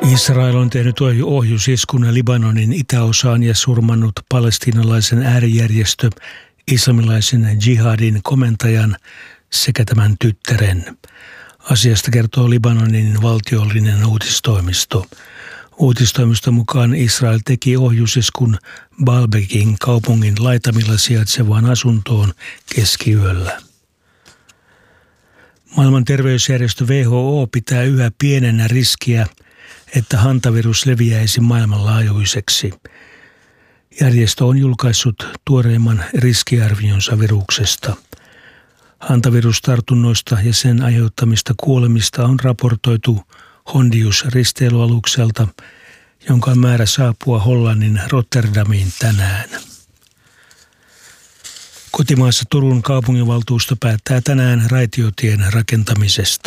Israel on tehnyt ohjusiskun Libanonin itäosaan ja surmannut palestiinalaisen äärijärjestö islamilaisen jihadin komentajan sekä tämän tyttären. Asiasta kertoo Libanonin valtiollinen uutistoimisto. Uutistoimiston mukaan Israel teki ohjusiskun Baalbekin kaupungin laitamilla sijaitsevaan asuntoon keskiyöllä. Maailman terveysjärjestö WHO pitää yhä pienenä riskiä, että hantavirus leviäisi maailmanlaajuiseksi. Järjestö on julkaissut tuoreimman riskiarvionsa viruksesta. Hantavirustartunnoista ja sen aiheuttamista kuolemista on raportoitu Hondius-risteilyalukselta, jonka on määrä saapua Hollannin Rotterdamiin tänään. Kotimaassa Turun kaupunginvaltuusto päättää tänään raitiotien rakentamisesta.